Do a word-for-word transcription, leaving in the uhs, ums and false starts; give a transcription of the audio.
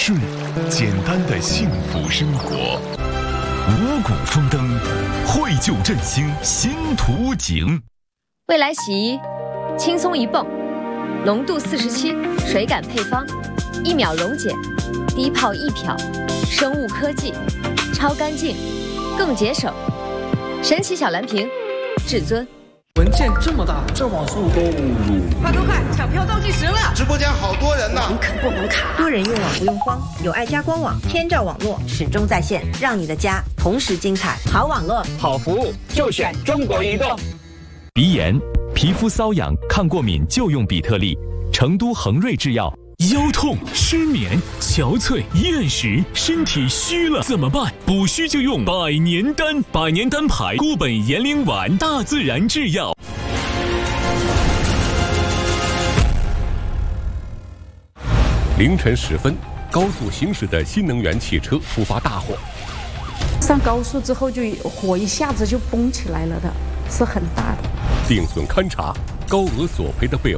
顺，简单的幸福生活。五谷丰登，绘就振兴新图景。 未来洗衣，轻松一泵，浓度四十七，水感配方，一秒溶解，低泡一漂，生物科技，超干净，更节省。神奇小蓝瓶，至尊。 文件这么大，这网速都入。 快快快，抢票倒计时了！ 直播间好多人呢， 网可不能卡。 多人用网不用慌，有爱家官网，天照网络始终在线，让你的家同时精彩。好网络， 好服务，就选中国移动。 鼻炎、皮肤瘙痒、抗过敏就用比特利。成都恒瑞制药。 腰痛、失眠、憔悴、厌食，身体虚了怎么办？补虚就用百年丹，百年丹牌固本延龄丸，大自然制药。 凌晨时分，高速行驶的新能源汽车突发大火。 上高速之后就火一下子就崩起来了的，是很大的。 定损勘查，高额索赔的背后。